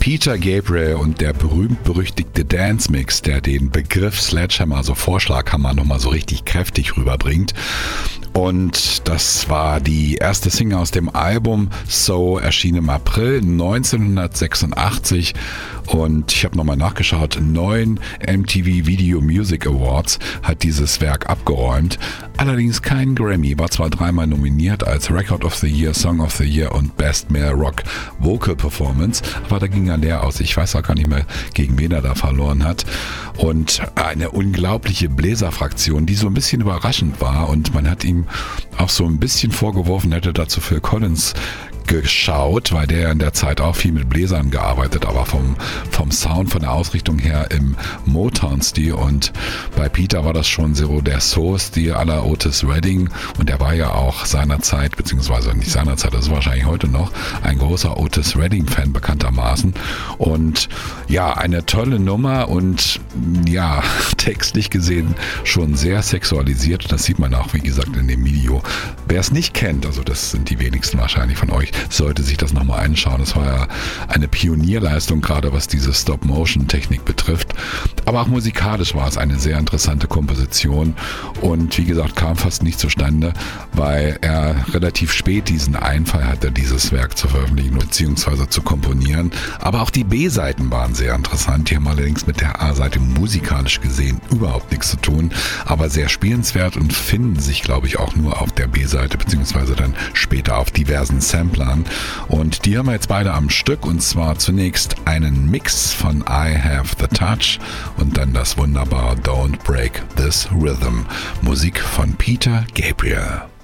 Peter Gabriel und der berühmt-berüchtigte Dance Mix, der den Begriff Sledgehammer, also Vorschlaghammer, nochmal so richtig kräftig rüberbringt. Und das war die erste Single aus dem Album So, erschien im April 1986. Und ich habe nochmal nachgeschaut, 9 MTV Video Music Awards hat dieses Werk abgeräumt. Allerdings kein Grammy, war zwar 3-mal nominiert als Record of the Year, Song of the Year und Best Male Rock Vocal Performance, aber da ging er leer aus. Ich weiß auch gar nicht mehr, gegen wen er da verloren hat. Und eine unglaubliche Bläserfraktion, die so ein bisschen überraschend war, und man hat ihm auch so ein bisschen vorgeworfen, hätte dazu Phil Collins geschaut, weil der in der Zeit auch viel mit Bläsern gearbeitet, aber vom Sound, von der Ausrichtung her im Motown-Stil, und bei Peter war das schon so der Soul-Stil à la Otis Redding, und er war ja auch seinerzeit, beziehungsweise nicht seinerzeit, das ist wahrscheinlich heute noch, ein großer Otis Redding-Fan bekanntermaßen, und ja, eine tolle Nummer und ja, textlich gesehen schon sehr sexualisiert, das sieht man auch, wie gesagt, in dem Video. Wer es nicht kennt, also das sind die wenigsten wahrscheinlich von euch, sollte sich das nochmal anschauen. Das war ja eine Pionierleistung, gerade was diese Stop-Motion-Technik betrifft. Aber auch musikalisch war es eine sehr interessante Komposition und wie gesagt, kam fast nicht zustande, weil er relativ spät diesen Einfall hatte, dieses Werk zu veröffentlichen bzw. zu komponieren. Aber auch die B-Seiten waren sehr interessant. Die haben allerdings mit der A-Seite musikalisch gesehen überhaupt nichts zu tun, aber sehr spielenswert und finden sich, glaube ich, auch nur auf der B-Seite bzw. dann später auf diversen Samplern. Und die haben wir jetzt beide am Stück, und zwar zunächst einen Mix von I Have the Touch und dann das wunderbare Don't Break This Rhythm. Musik von Peter Gabriel.